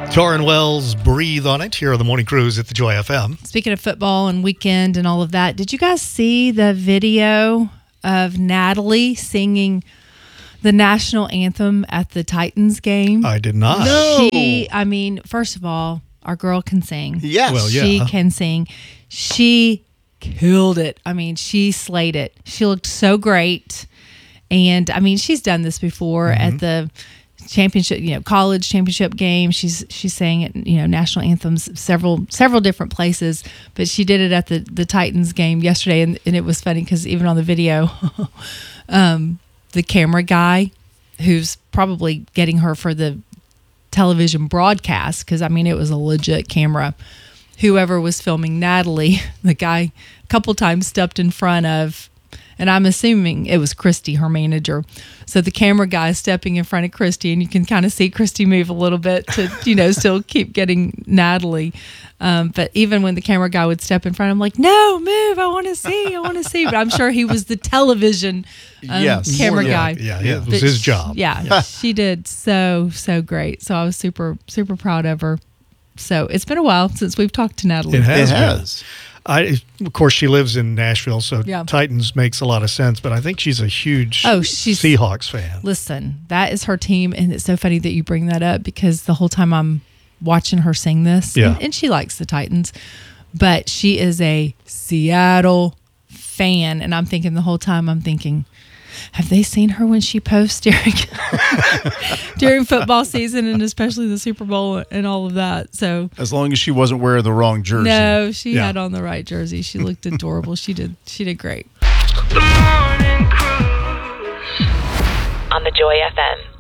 Torrin Wells, Breathe on It, here on the Morning Cruise at the Joy FM. Speaking of football and weekend and all of that, did you guys see the video of Natalie singing the national anthem at the Titans game? I did not. No. First of all, our girl can sing. Yes. Well, yeah. She can sing. She killed it. She slayed it. She looked so great. And, she's done this before at the championship, college championship game. She's sang it, national anthems several different places, but she did it at the Titans game yesterday, and it was funny because even on the video, the camera guy who's probably getting her for the television broadcast, because it was a legit camera, whoever was filming Natalie, the guy a couple times stepped in front of, and I'm assuming it was Christy, her manager. So the camera guy is stepping in front of Christy, and you can kind of see Christy move a little bit to, still keep getting Natalie. But even when the camera guy would step in front, I'm like, no, move. I want to see. But I'm sure he was the television camera guy. Yeah, it was his job. Yeah, she did so great. So I was super, super proud of her. So it's been a while since we've talked to Natalie. It has. Has. Of course, she lives in Nashville, so Yeah. Titans makes a lot of sense, but I think she's a huge she's Seahawks fan. Listen, that is her team, and it's so funny that you bring that up because the whole time I'm watching her sing this, and she likes the Titans, but she is a Seattle fan, and I'm thinking the whole time, have they seen her when she posts during football season, and especially the Super Bowl and all of that? So As long as she wasn't wearing the wrong jersey. no, she had on the right jersey. She looked adorable. She did great. The Morning Cruise on the Joy FM.